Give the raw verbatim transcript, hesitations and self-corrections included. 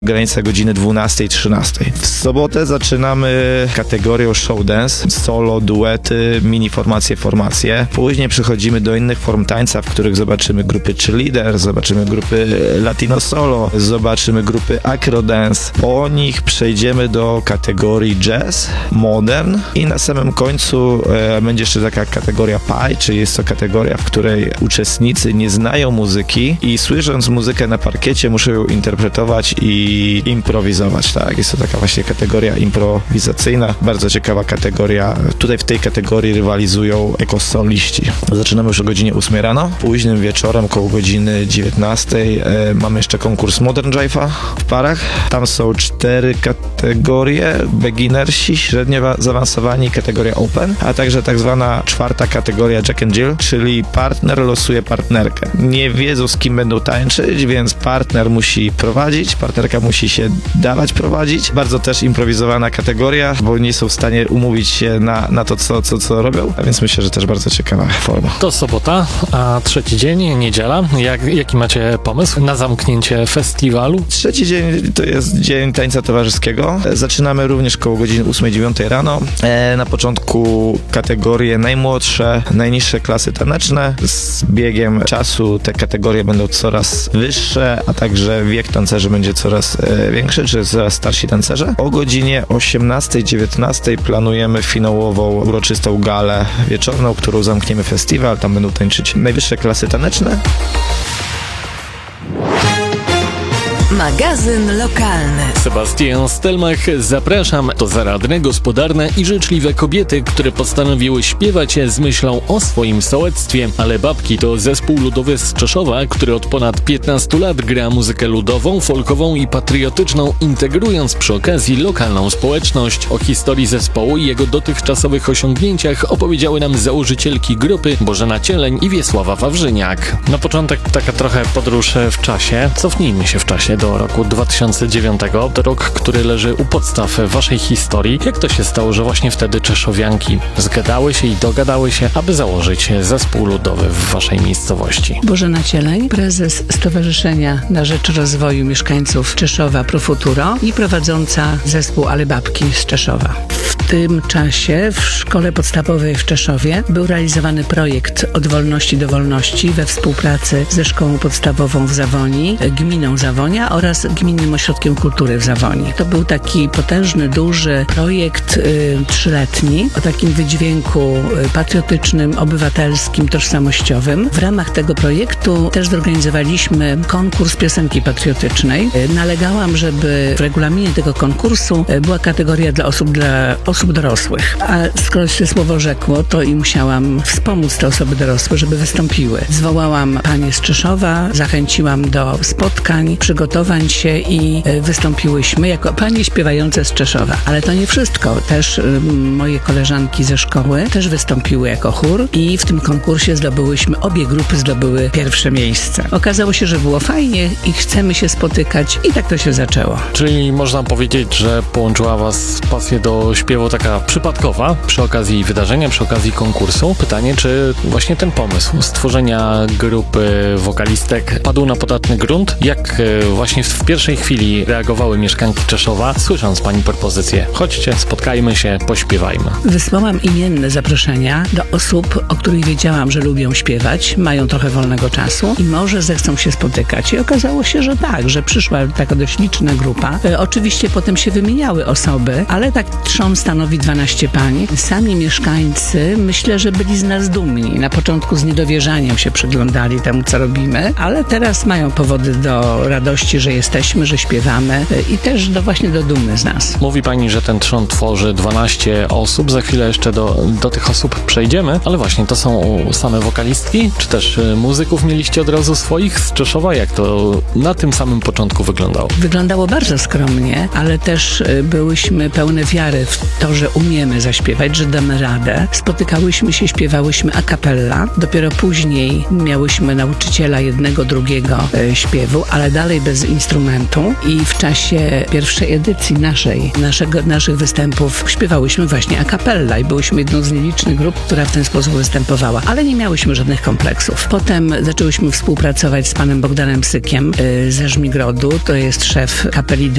granica godziny dwunastej trzynastej. W sobotę zaczynamy kategorią show dance, solo, duety, mini formacje, formacje. Później przechodzimy do innych form tańca, w których zobaczymy grupy cheerleader, zobaczymy grupy latino solo, zobaczymy grupy acro dance. Po nich przejdziemy do kategorii jazz, modern i na samym końcu e, będzie jeszcze taka kategoria pie, czyli jest to kategoria, w której uczestnicy nie znają muzyki i słysząc muzykę na parkiecie muszą ją interpretować i improwizować, tak? Jest to taka właśnie kategoria improwizacyjna, bardzo ciekawa kategoria. Tutaj w tej kategorii rywalizują ekosoliści. Zaczynamy już o godzinie ósmej rano, późnym wieczorem koło godziny dziewiętnastej e, mamy jeszcze konkurs Modern Jive'a w parach. Tam są cztery kategorie, beginnersi, średnio zaawansowani, kategoria open, a także tak zwana czwarta kategoria Jack and Jill, czyli partner losuje partnerkę. Nie wiedzą, z kim będą tańczyć, więc partner musi prowadzić, partnerka musi się dawać prowadzić. Bardzo też improwizowana kategoria, bo nie są w stanie umówić się na, na to, co, co, co robią, a więc myślę, że też bardzo ciekawa forma. To sobota, a trzeci dzień, niedziela. Jak, jaki macie pomysł na zamknięcie festiwalu? Trzeci dzień to jest dzień tańca towarzyskiego. Zaczynamy również koło godziny ósmej dziewiątej rano. E, na początku kategorie najmłodsze, najniższe klasy taneczne. Z biegiem czasu te kategorie będą coraz wyższe, a także wiek tancerzy będzie coraz e, większy, czy coraz starsi tancerze. O godzinie osiemnastej dziewiętnastej planujemy finałową, uroczystą galę wieczorną, którą zamkniemy festiwal. Tam będą tańczyć najwyższe klasy taneczne. Magazyn lokalny. Sebastian Stelmach, zapraszam. To zaradne, gospodarne i życzliwe kobiety, które postanowiły śpiewać z myślą o swoim sołectwie. Ale Babki to zespół ludowy z Czeszowa, który od ponad piętnastu lat gra muzykę ludową, folkową i patriotyczną, integrując przy okazji lokalną społeczność. O historii zespołu i jego dotychczasowych osiągnięciach opowiedziały nam założycielki grupy Bożena Cieleń i Wiesława Wawrzyniak. Na początek taka trochę podróż w czasie. Cofnijmy się w czasie do roku dwa tysiące dziewiątego. To rok, który leży u podstaw waszej historii. Jak to się stało, że właśnie wtedy czeszowianki zgadały się i dogadały się, aby założyć zespół ludowy w waszej miejscowości? Bożena Cieleń, prezes Stowarzyszenia na Rzecz Rozwoju Mieszkańców Czeszowa Pro Futuro i prowadząca zespół Ale Babki z Czeszowa. W tym czasie w szkole podstawowej w Czeszowie był realizowany projekt Od wolności do wolności we współpracy ze szkołą podstawową w Zawoni, gminą Zawonia oraz Gminnym Ośrodkiem Kultury w Zawoni. To był taki potężny, duży projekt y, trzyletni o takim wydźwięku y, patriotycznym, obywatelskim, tożsamościowym. W ramach tego projektu też zorganizowaliśmy konkurs piosenki patriotycznej. Y, nalegałam, żeby w regulaminie tego konkursu y, była kategoria dla osób, dla osób dorosłych. A skoro się słowo rzekło, to i musiałam wspomóc te osoby dorosłe, żeby wystąpiły. Zwołałam panie z Czeszowa, zachęciłam do spotkań, przygotowań się i y, wystąpiłyśmy jako panie śpiewające z Czeszowa. Ale to nie wszystko. Też y, moje koleżanki ze szkoły też wystąpiły jako chór i w tym konkursie zdobyłyśmy, obie grupy zdobyły pierwsze miejsce. Okazało się, że było fajnie i chcemy się spotykać i tak to się zaczęło. Czyli można powiedzieć, że połączyła was pasję do śpiewu taka przypadkowa przy okazji wydarzenia, przy okazji konkursu. Pytanie, czy właśnie ten pomysł stworzenia grupy wokalistek padł na podatny grunt? Jak właśnie w pierwszej chwili reagowały mieszkanki Czeszowa, słysząc pani propozycję? Chodźcie, spotkajmy się, pośpiewajmy. Wysłałam imienne zaproszenia do osób, o których wiedziałam, że lubią śpiewać, mają trochę wolnego czasu i może zechcą się spotykać. I okazało się, że tak, że przyszła taka dość liczna grupa. E, oczywiście potem się wymieniały osoby, ale tak trzon stanowi dwanaście pań. Sami mieszkańcy, myślę, że byli z nas dumni. Na początku z niedowierzaniem się przyglądali temu, co robimy, ale teraz mają powody do radości, że jesteśmy, że śpiewamy i też do, właśnie do dumy z nas. Mówi pani, że ten trzon tworzy dwanaście osób. Za chwilę jeszcze do, do tych osób przejdziemy, ale właśnie to są same wokalistki? Czy też muzyków mieliście od razu swoich z Czeszowa? Jak to na tym samym początku wyglądało? Wyglądało bardzo skromnie, ale też byłyśmy pełne wiary w to, że umiemy zaśpiewać, że damy radę. Spotykałyśmy się, śpiewałyśmy a cappella. Dopiero później miałyśmy nauczyciela jednego, drugiego e, śpiewu, ale dalej bez instrumentu i w czasie pierwszej edycji naszej, naszego, naszych występów śpiewałyśmy właśnie a cappella i byłyśmy jedną z nielicznych grup, która w ten sposób występowała, ale nie miałyśmy żadnych kompleksów. Potem zaczęłyśmy współpracować z panem Bogdanem Sykiem e, ze Żmigrodu, to jest szef kapeli